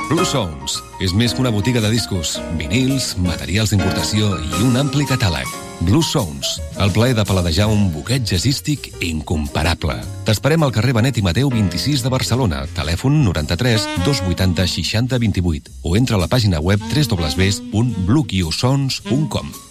Blue Sounds és més que una botiga de discos, vinils, materials d'importació i un ampli catàleg. Blue Sounds, el plaer de paladejar un buquet jazzístic incomparable. T'esperem al carrer Benet i Mateu 26 de Barcelona, telèfon 93 280 60 28 o entra a la pàgina web www.blueqsons.com.